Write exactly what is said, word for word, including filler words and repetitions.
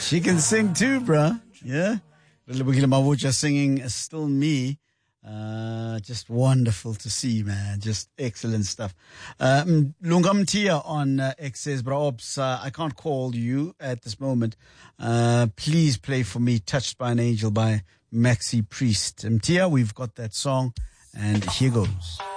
She can sing too, bruh. Yeah. Relebogile Mabotja singing Still Me. Uh, just wonderful to see, man. Just excellent stuff. Uh, Lunga Mtia on uh, X says, Bra Ops, uh, I can't call you at this moment. Uh, please play for me Touched by an Angel by Maxi Priest. Mtia, we've got that song, and here goes.